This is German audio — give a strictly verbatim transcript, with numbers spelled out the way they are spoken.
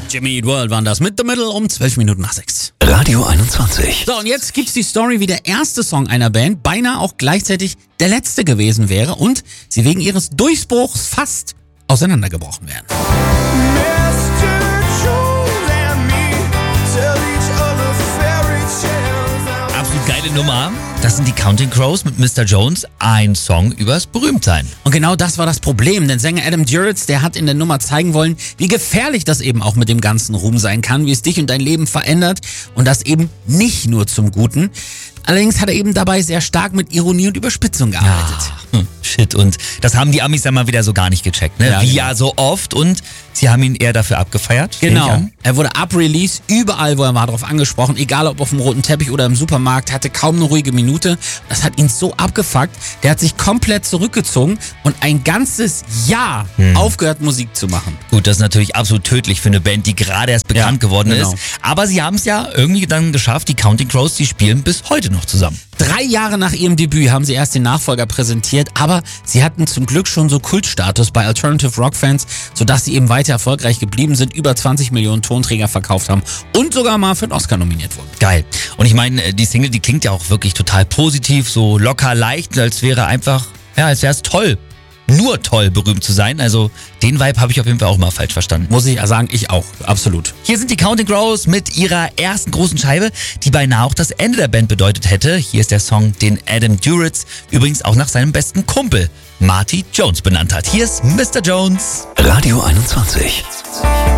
Jimmy Eat World waren das mit The Middle um zwölf Minuten nach sechs. Radio einundzwanzig. So, und jetzt gibt's die Story, wie der erste Song einer Band beinahe auch gleichzeitig der letzte gewesen wäre und sie wegen ihres Durchbruchs fast auseinandergebrochen wären. Absolut geile Nummer. Das sind die Counting Crows mit Mister Jones, ein Song übers Berühmtsein. Und genau das war das Problem, denn Sänger Adam Duritz, der hat in der Nummer zeigen wollen, wie gefährlich das eben auch mit dem ganzen Ruhm sein kann, wie es dich und dein Leben verändert und das eben nicht nur zum Guten. Allerdings hat er eben dabei sehr stark mit Ironie und Überspitzung gearbeitet. Ja, hm, shit, und das haben die Amis dann mal wieder so gar nicht gecheckt, ne? Ja, Wie genau. ja so oft, und sie haben ihn eher dafür abgefeiert. nehme ich Genau. an. Er wurde ab Release überall, wo er war, darauf angesprochen, egal ob auf dem roten Teppich oder im Supermarkt, hatte kaum eine ruhige Minute. Das hat ihn so abgefuckt, der hat sich komplett zurückgezogen und ein ganzes Jahr Hm. aufgehört, Musik zu machen. Gut, das ist natürlich absolut tödlich für eine Band, die gerade erst bekannt Ja, geworden genau. ist. Aber sie haben es ja irgendwie dann geschafft, die Counting Crows, die spielen bis heute noch zusammen. Drei Jahre nach ihrem Debüt haben sie erst den Nachfolger präsentiert, aber sie hatten zum Glück schon so Kultstatus bei Alternative Rock Fans, sodass sie eben weiter erfolgreich geblieben sind, über zwanzig Millionen Tonträger verkauft haben und sogar mal für den Oscar nominiert wurden. Geil. Und ich meine, die Single, die klingt ja auch wirklich total positiv, so locker leicht, als wäre einfach, ja, als wäre es toll. Nur toll, berühmt zu sein. Also den Vibe habe ich auf jeden Fall auch mal falsch verstanden. Muss ich sagen, ich auch, absolut. Hier sind die Counting Crows mit ihrer ersten großen Scheibe, die beinahe auch das Ende der Band bedeutet hätte. Hier ist der Song, den Adam Duritz übrigens auch nach seinem besten Kumpel Marty Jones benannt hat. Hier ist Mister Jones. Radio einundzwanzig.